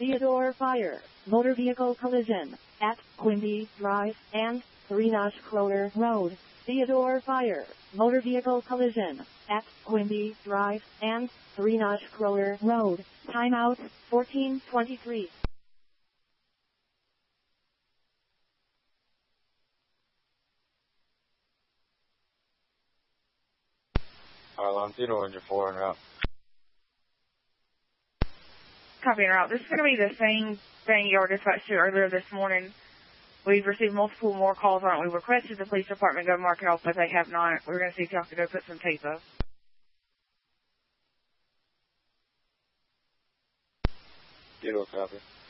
Theodore Fire, motor vehicle collision, at Quimby Drive and 3 Nash Cloner Road. Theodore Fire, motor vehicle collision, at Quimby Drive and 3 Nash Cloner Road. Timeout, 14:23. Valentino on your 4 and route. Copy and route. This is going to be the same thing you were dispatched to earlier this morning. We've received multiple more calls on it. We requested the police department go mark help, but they have not. We're going to see if y'all can go put some tape up. Ditto, copy.